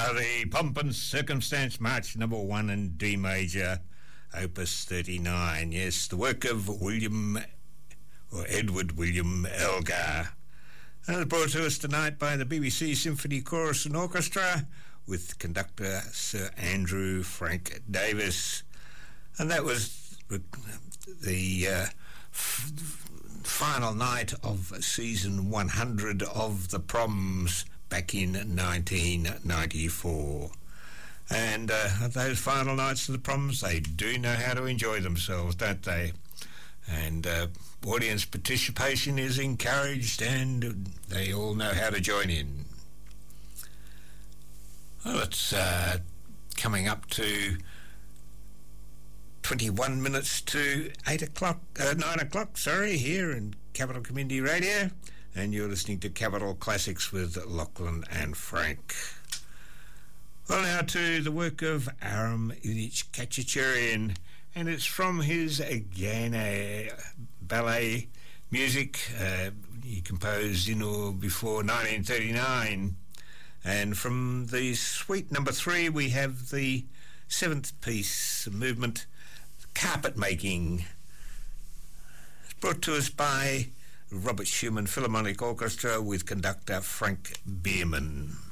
The Pomp and Circumstance March number 1 in D major, opus 39. Yes, the work of Edward William Elgar. And it's brought to us tonight by the BBC Symphony Chorus and Orchestra with conductor Sir Andrew Frank Davis. And that was the final night of season 100 of The Proms back in 1994. And those final nights of The Proms, they do know how to enjoy themselves, don't they? And audience participation is encouraged, and they all know how to join in. Well, it's coming up to 21 minutes to 9 o'clock, here in Capital Community Radio, and you're listening to Capital Classics with Lachlan and Frank. Well, now to the work of Aram Ilyich Khachaturian, and it's from his Gana ballet music he composed in or before 1939. And from the suite number 3 we have the 7th piece movement, Carpet Making. It's brought to us by Robert Schumann Philharmonic Orchestra with conductor Frank Bierman.